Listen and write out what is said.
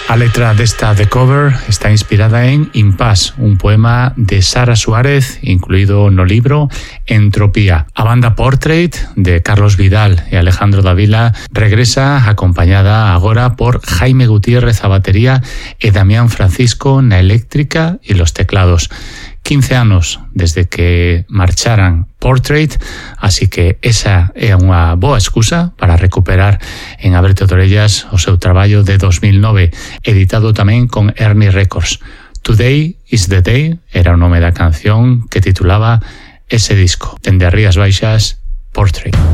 A letra desta The Cover está inspirada en Impasse, un poema de Sara Suárez, incluído no libro Entropía. A banda Portrait, de Carlos Vidal e Alejandro Davila, regresa acompañada agora por Jaime Gutiérrez a batería e Damián Francisco na eléctrica e los teclados. 15 anos desde que marcharan Portrait, así que esa é unha boa excusa para recuperar en Abrete de Orellas o seu traballo de 2009, editado tamén con Ernie Records. Today is the Day era o nome da canción que titulaba ese disco. Dende as Rías Baixas, Portrait.